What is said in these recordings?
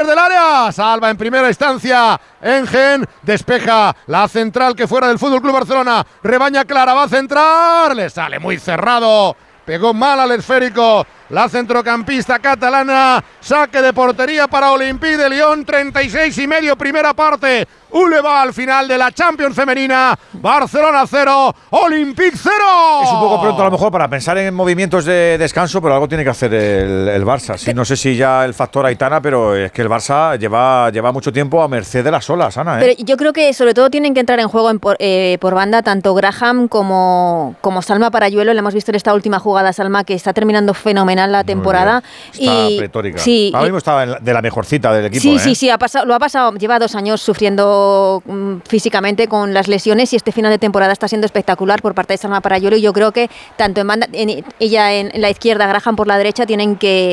del área. Salva en primera instancia Engen, despeja la central que fuera del FC Barcelona. Rebaña Clara, va a centrar, le sale muy cerrado. Pegó mal al esférico la centrocampista catalana. Saque de portería para Olympique de Lyon. 36,5 primera parte. Uleva al final de la Champions femenina. Barcelona 0, Olympique 0. Es un poco pronto a lo mejor para pensar en movimientos de descanso, pero algo tiene que hacer el Barça. Sí, no sé si ya el factor Aitana, pero es que el Barça lleva mucho tiempo a merced de las olas, Ana. Pero yo creo que sobre todo tienen que entrar en juego por banda tanto Graham como Salma Parayuelo. Le hemos visto en esta última jugada, Salma, que está terminando fenomenal la temporada. Está pletórica. Sí, ahora mismo estaba de la mejorcita del equipo. Sí, lo ha pasado. Lleva 2 años sufriendo físicamente con las lesiones y este final de temporada está siendo espectacular por parte de Salma Parayuelo, y yo creo que tanto ella en la izquierda, Graham por la derecha, tiene que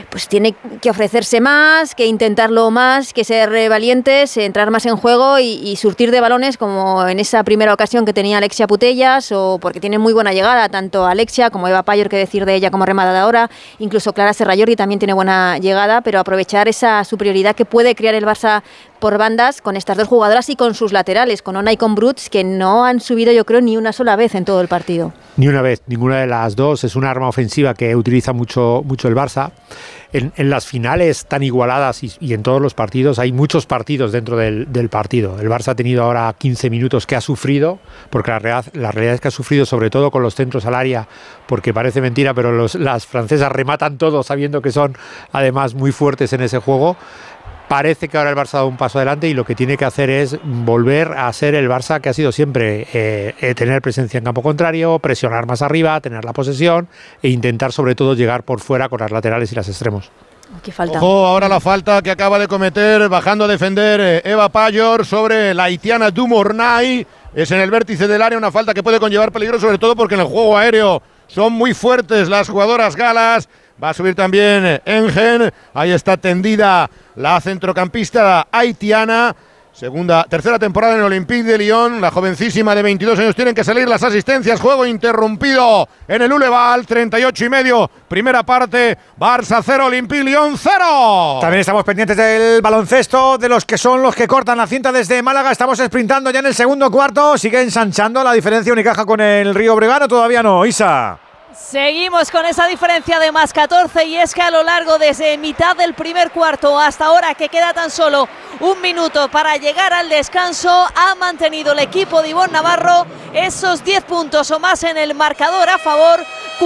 ofrecerse más, que intentarlo más, que ser valientes, entrar más en juego y surtir de balones, como en esa primera ocasión que tenía Alexia Putellas, o porque tiene muy buena llegada tanto Alexia como Eva Payor, que decir de ella como rematadora. Incluso Clara Serrallordi también tiene buena llegada, pero aprovechar esa superioridad que puede crear el Barça por bandas con estas dos jugadoras y con sus laterales, con Ona y con Bruts, que no han subido, yo creo, ni una sola vez en todo el partido. Ni una vez, ninguna de las dos. Es una arma ofensiva que utiliza mucho el Barça. En las finales tan igualadas y en todos los partidos, hay muchos partidos dentro del partido. El Barça ha tenido ahora 15 minutos que ha sufrido, porque la realidad es que ha sufrido sobre todo con los centros al área, porque parece mentira, pero las francesas rematan todo sabiendo que son además muy fuertes en ese juego. Parece que ahora el Barça ha dado un paso adelante y lo que tiene que hacer es volver a ser el Barça que ha sido siempre, tener presencia en campo contrario, presionar más arriba, tener la posesión e intentar sobre todo llegar por fuera con las laterales y los extremos. ¿Qué falta? Ojo, ahora la falta que acaba de cometer, bajando a defender Eva Payor sobre la haitiana Dumornay. Es en el vértice del área, una falta que puede conllevar peligro, sobre todo porque en el juego aéreo son muy fuertes las jugadoras galas. Va a subir también Engen. Ahí está tendida la centrocampista haitiana. Tercera temporada en el Olympique de Lyon. La jovencísima de 22 años. Tienen que salir las asistencias. Juego interrumpido en el Uleval. 38,5. Primera parte. Barça 0, Olympique Lyon 0. También estamos pendientes del baloncesto, de los que son los que cortan la cinta desde Málaga. Estamos sprintando ya en el segundo cuarto. Sigue ensanchando la diferencia Unicaja con el Río Breogán. Todavía no, Isa. Seguimos con esa diferencia de más 14, y es que a lo largo desde mitad del primer cuarto hasta ahora, que queda tan solo 1 minuto para llegar al descanso, ha mantenido el equipo de Ivonne Navarro esos 10 puntos o más en el marcador a favor.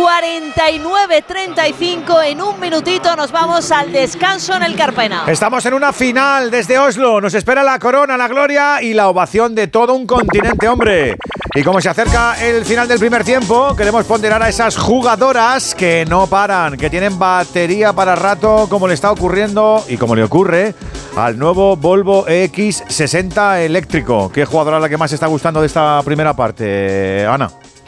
49-35, en 1 minutito nos vamos al descanso en el Carpena. Estamos en una final desde Oslo, nos espera la corona, la gloria y la ovación de todo un continente, hombre. Y como se acerca el final del primer tiempo, queremos ponderar a esas jugadoras que no paran, que tienen batería para rato, como le está ocurriendo y como le ocurre al nuevo Volvo EX60 eléctrico. ¿Qué jugadora es la que más está gustando de esta primera parte, Ana?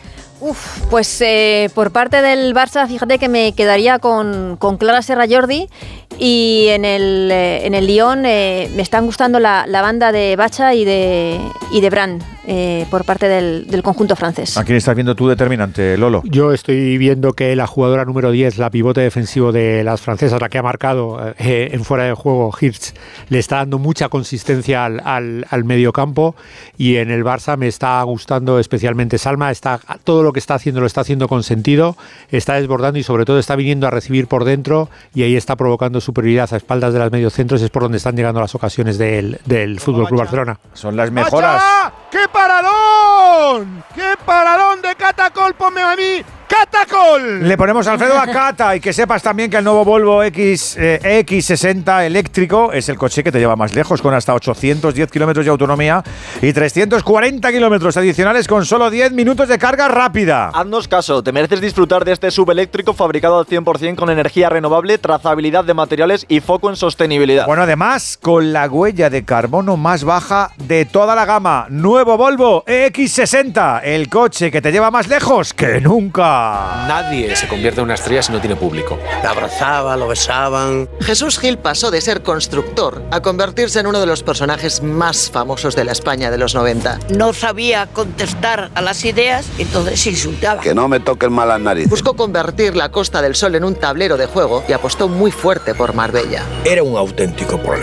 Pues por parte del Barça, fíjate que me quedaría con Clara Serrallordi, y en el Lyon me están gustando la banda de Bacha y de Brand por parte del conjunto francés. ¿A quién estás viendo tú determinante, Lolo? Yo estoy viendo que la jugadora número 10, la pivote defensivo de las francesas, la que ha marcado en fuera de juego, Hirsch, le está dando mucha consistencia al mediocampo, y en el Barça me está gustando especialmente Salma. Todo lo que está haciendo lo está haciendo con sentido, está desbordando y sobre todo está viniendo a recibir por dentro, y ahí está provocando superioridad a espaldas de las mediocentros. Es por donde están llegando las ocasiones del FC Barcelona. Son las mejoras. ¡Qué paradón! ¡Qué paradón de Catacol! ¡Ponme a mí! ¡Catacol! Le ponemos Alfredo a Cata, y que sepas también que el nuevo Volvo X60 eléctrico es el coche que te lleva más lejos, con hasta 810 kilómetros de autonomía y 340 kilómetros adicionales con solo 10 minutos de carga rápida. Haznos caso, te mereces disfrutar de este subeléctrico fabricado al 100% con energía renovable, trazabilidad de materiales y foco en sostenibilidad. Bueno, además, con la huella de carbono más baja de toda la gama. Nuevo Volvo EX60, el coche que te lleva más lejos que nunca. Nadie se convierte en una estrella si no tiene público. Lo abrazaban, lo besaban. Jesús Gil pasó de ser constructor a convertirse en uno de los personajes más famosos de la España de los 90. No sabía contestar a las ideas, entonces insultaba. Que no me toquen mal las narices. Buscó convertir la Costa del Sol en un tablero de juego y apostó muy fuerte por Marbella. Era un auténtico problema.